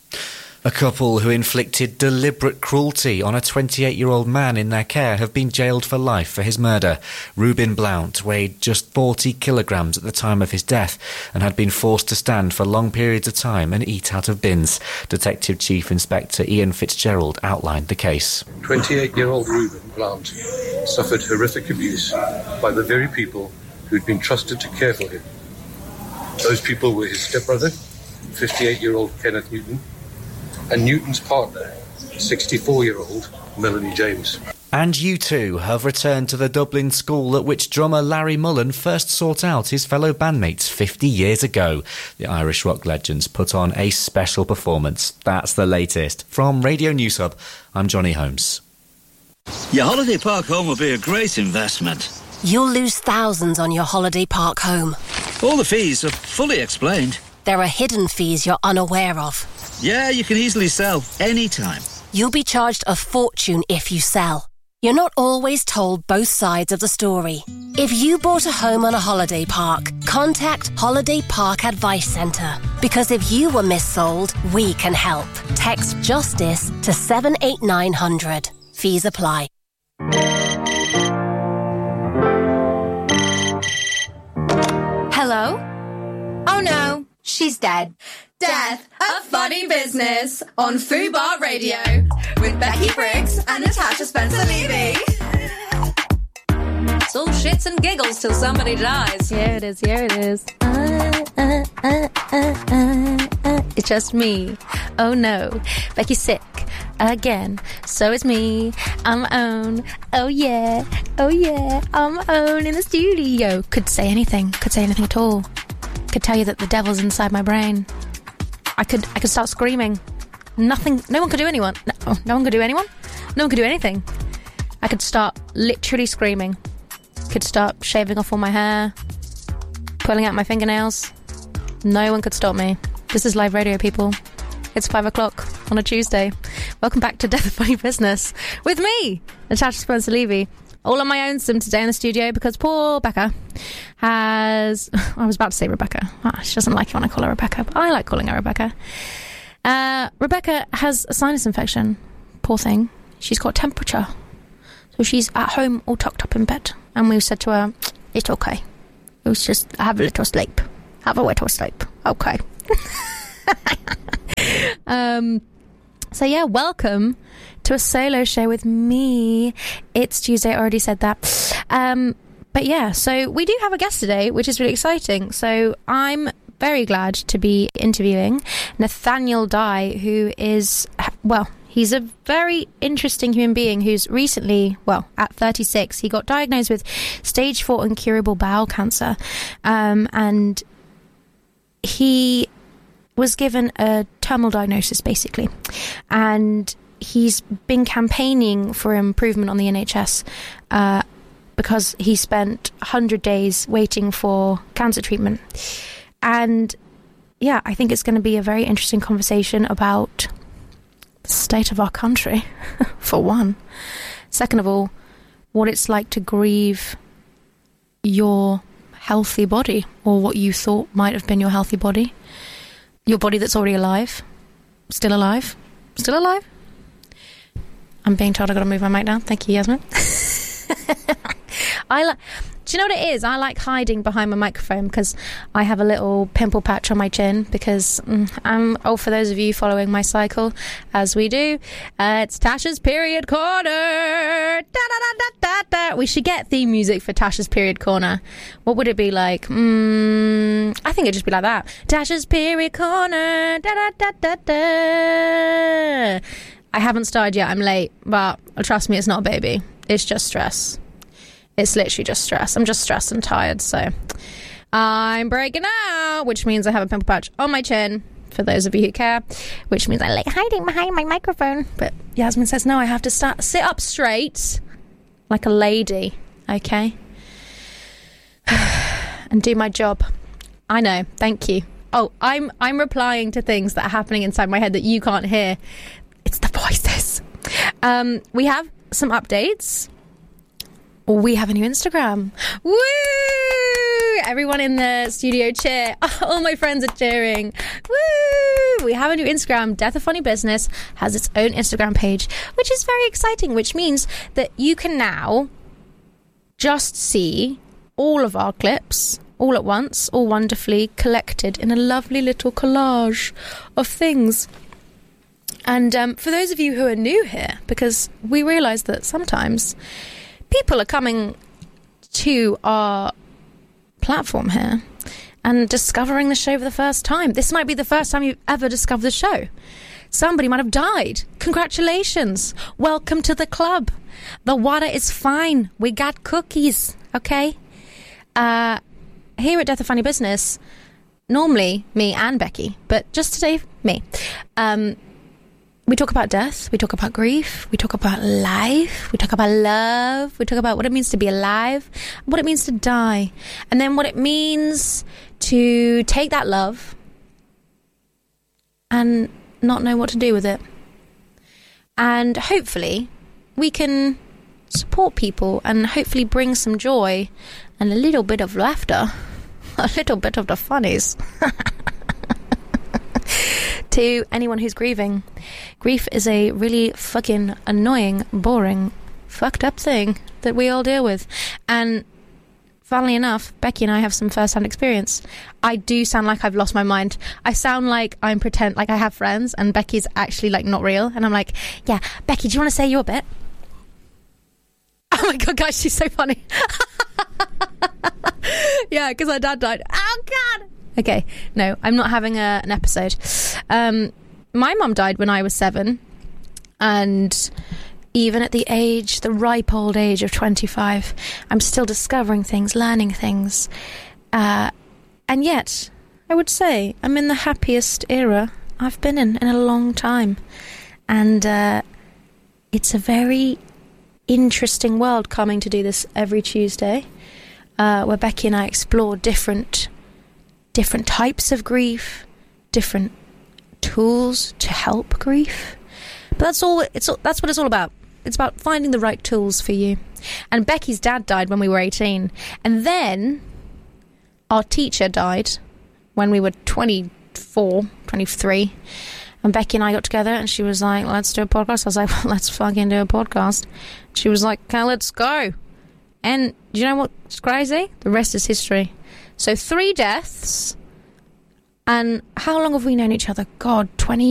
A couple who inflicted deliberate cruelty on a twenty-eight-year-old man in their care have been jailed for life for his murder. Reuben Blount weighed just forty kilograms at the time of his death and had been forced to stand for long periods of time and eat out of bins. Detective Chief Inspector Ian Fitzgerald outlined the case. twenty-eight-year-old Reuben Blount suffered horrific abuse by the very people who'd been trusted to care for him. Those people were his stepbrother, fifty-eight-year-old Kenneth Newton, and Newton's partner, sixty-four-year-old Melanie James. And U two have returned to the Dublin school at which drummer Larry Mullen first sought out his fellow bandmates fifty years ago. The Irish rock legends put on a special performance. That's the latest. From Radio News Hub, I'm Johnny Holmes. Your holiday park home will be a great investment. You'll lose thousands on your holiday park home. All the fees are fully explained. There are hidden fees you're unaware of. Yeah, you can easily sell anytime. You'll be charged a fortune if you sell. You're not always told both sides of the story. If you bought a home on a holiday park, contact Holiday Park Advice Centre. Because if you were missold, we can help. Text JUSTICE to seven eight nine hundred. Fees apply. Hello? Oh no, she's dead. Death, a funny business on Fubar Radio with Becky Briggs and Natasha Spencer-Levy. It's all shits and giggles till somebody dies. Here it is, here it is. Uh, uh, uh, uh, uh, uh. It's just me. Oh no, Becky's sick again. So is me. I'm my own. Oh yeah, oh yeah. I'm my own in the studio. Could say anything. Could say anything at all. Could tell you that the devil's inside my brain. I could I could start screaming. Nothing, no one could do anyone. No, no one could do anyone. No one could do anything. I could start literally screaming. Could start shaving off all my hair, pulling out my fingernails. No one could stop me. This is live radio, people. It's five o'clock on a Tuesday. Welcome back to Death of Funny Business with me, Natasha Spencer-Levy, all on my own some today in the studio because poor Becca has... I was about to say Rebecca. Oh, she doesn't like it when I call her Rebecca, but I like calling her Rebecca. Uh, Rebecca has a sinus infection. Poor thing. She's got temperature. So she's at home all tucked up in bed. And we said to her, it's okay. It was just have a little sleep. Have a little sleep. Okay. um, so yeah, welcome to a solo show with me. It's Tuesday, I already said that. Um, but yeah, so we do have a guest today, which is really exciting. So I'm very glad to be interviewing Nathaniel Dye, who is, well, he's a very interesting human being who's recently, well, at thirty-six, he got diagnosed with stage four incurable bowel cancer. Um, and he was given a terminal diagnosis, basically. And he's been campaigning for improvement on the N H S uh, because he spent one hundred days waiting for cancer treatment. And yeah, I think it's going to be a very interesting conversation about the state of our country, for one. Second of all, what it's like to grieve your healthy body, or what you thought might have been your healthy body. Your body that's already alive. Still alive. Still alive? I'm being told I've got to move my mic down. Thank you, Yasmin. I like... Do you know what it is? I like hiding behind my microphone because I have a little pimple patch on my chin because mm, I'm, oh, for those of you following my cycle, as we do, uh, it's Tasha's Period Corner. Da, da, da, da, da, da. We should get theme music for Tasha's Period Corner. What would it be like? Mm, I think it'd just be like that. Tasha's Period Corner. Da, da, da, da, da. I haven't started yet. I'm late, but trust me, it's not a baby. It's just stress. It's literally just stress. I'm just stressed and tired, so I'm breaking out, which means I have a pimple patch on my chin, for those of you who care, which means I like hiding behind my microphone. But Yasmin says, no, I have to start sit up straight like a lady, okay? And do my job. I know, thank you. Oh, I'm I'm replying to things that are happening inside my head that you can't hear. It's the voices. Um, we have some updates. We have a new Instagram. Woo! Everyone in the studio cheer. Oh, all my friends are cheering. Woo! We have a new Instagram. Death of Funny Business has its own Instagram page, which is very exciting, which means that you can now just see all of our clips all at once, all wonderfully collected in a lovely little collage of things. And um, for those of you who are new here, because we realise that sometimes people are coming to our platform here and discovering the show for the first time. This might be the first time you've ever discovered the show. Somebody might have died. Congratulations. Welcome to the club. The water is fine. We got cookies, okay? Uh, here at Death of Funny Business, normally me and Becky, but just today, me. Um... We talk about death, we talk about grief, we talk about life, we talk about love, we talk about what it means to be alive, what it means to die, and then what it means to take that love and not know what to do with it. And hopefully we can support people and hopefully bring some joy and a little bit of laughter, a little bit of the funnies. To anyone who's grieving. Grief is a really fucking annoying, boring, fucked up thing that we all deal with. And funnily enough, Becky and I have some first-hand experience. I do sound like I've lost my mind. I sound like I'm pretend, like I have friends, and Becky's actually like not real. And I'm like, yeah, Becky, do you want to say your bit? Oh my god, guys, she's so funny. Yeah, because her dad died. Oh god. Okay, no, I'm not having a, an episode. Um, my mum died when I was seven, and even at the age, the ripe old age of twenty-five, I'm still discovering things, learning things. Uh, and yet, I would say I'm in the happiest era I've been in in a long time. And uh, it's a very interesting world coming to do this every Tuesday, uh, where Becky and I explore different different types of grief, different tools to help grief. But that's all it's that's what it's all about. It's about finding the right tools for you. And Becky's dad died when we were eighteen. And then our teacher died when we were twenty-four, twenty-three. And Becky and I got together and she was like, let's do a podcast. I was like, well, let's fucking do a podcast. She was like, okay, let's go. And do you know what's crazy? The rest is history. So three deaths. And how long have we known each other? God, twenty